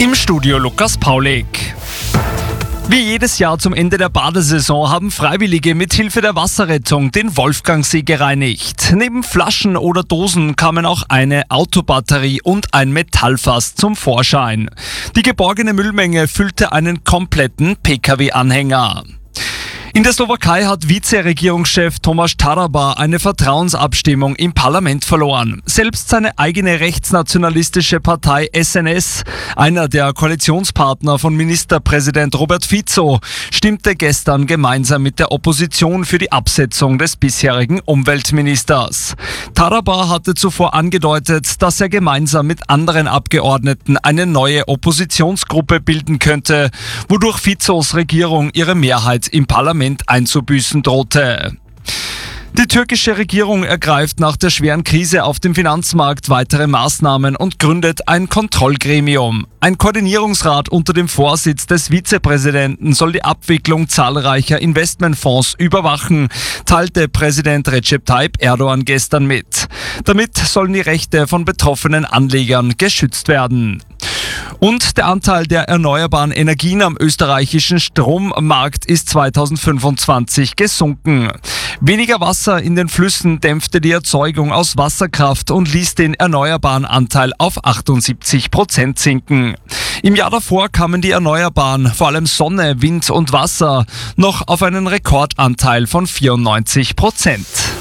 Im Studio Lukas Paulik. Wie jedes Jahr zum Ende der Badesaison haben Freiwillige mit Hilfe der Wasserrettung den Wolfgangsee gereinigt. Neben Flaschen oder Dosen kamen auch eine Autobatterie und ein Metallfass zum Vorschein. Die geborgene Müllmenge füllte einen kompletten Pkw-Anhänger. In der Slowakei hat Vizeregierungschef Tomáš Taraba eine Vertrauensabstimmung im Parlament verloren. Selbst seine eigene rechtsnationalistische Partei SNS, einer der Koalitionspartner von Ministerpräsident Robert Fico, stimmte gestern gemeinsam mit der Opposition für die Absetzung des bisherigen Umweltministers. Taraba hatte zuvor angedeutet, dass er gemeinsam mit anderen Abgeordneten eine neue Oppositionsgruppe bilden könnte, wodurch Ficos Regierung ihre Mehrheit im Parlament einzubüßen drohte. Die türkische Regierung ergreift nach der schweren Krise auf dem Finanzmarkt weitere Maßnahmen und gründet ein Kontrollgremium. Ein Koordinierungsrat unter dem Vorsitz des Vizepräsidenten soll die Abwicklung zahlreicher Investmentfonds überwachen, teilte Präsident Recep Tayyip Erdogan gestern mit. Damit sollen die Rechte von betroffenen Anlegern geschützt werden. Und der Anteil der erneuerbaren Energien am österreichischen Strommarkt ist 2025 gesunken. Weniger Wasser in den Flüssen dämpfte die Erzeugung aus Wasserkraft und ließ den erneuerbaren Anteil auf 78% sinken. Im Jahr davor kamen die Erneuerbaren, vor allem Sonne, Wind und Wasser, noch auf einen Rekordanteil von 94%.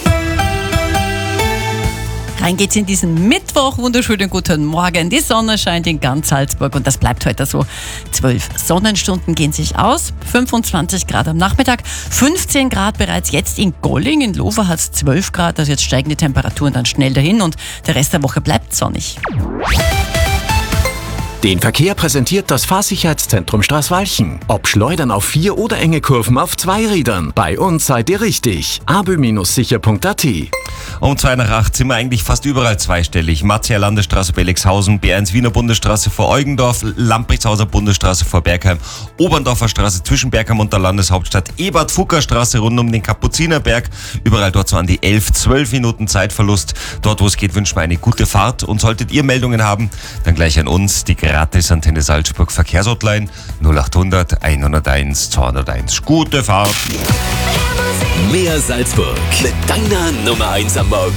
Rein geht's in diesen Mittwoch. Wunderschönen guten Morgen. Die Sonne scheint in ganz Salzburg und das bleibt heute so. 12 Sonnenstunden gehen sich aus. 25 Grad am Nachmittag. 15 Grad bereits jetzt in Golling. In Lofer hat es 12 Grad. Also jetzt steigen die Temperaturen dann schnell dahin und der Rest der Woche bleibt sonnig. Den Verkehr präsentiert das Fahrsicherheitszentrum Straßwalchen. Ob Schleudern auf 4 oder enge Kurven auf 2 Rädern. Bei uns seid ihr richtig. abö-sicher.at. Um 2:08 sind wir eigentlich fast überall zweistellig. Martial Landesstraße Bellexhausen, B1 Wiener Bundesstraße vor Eugendorf, Lamprechtshauser Bundesstraße vor Bergheim, Oberndorfer Straße zwischen Bergheim und der Landeshauptstadt, Ebert-Fucker-Straße rund um den Kapuzinerberg. Überall dort so an die 11-12 Minuten Zeitverlust. Dort, wo es geht, wünschen wir eine gute Fahrt. Und solltet ihr Meldungen haben, dann gleich an uns, die Gratis-Antenne Salzburg Verkehrshotline 0800 101 201. Gute Fahrt! Mehr Salzburg mit deiner Nummer 1 am Morgen.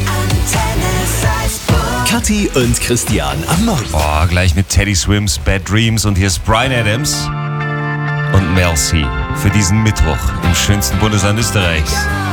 Kathi und Christian am Morgen. Oh, gleich mit Teddy Swims Bad Dreams und hier ist Bryan Adams und Mel C für diesen Mittwoch im schönsten Bundesland Österreichs.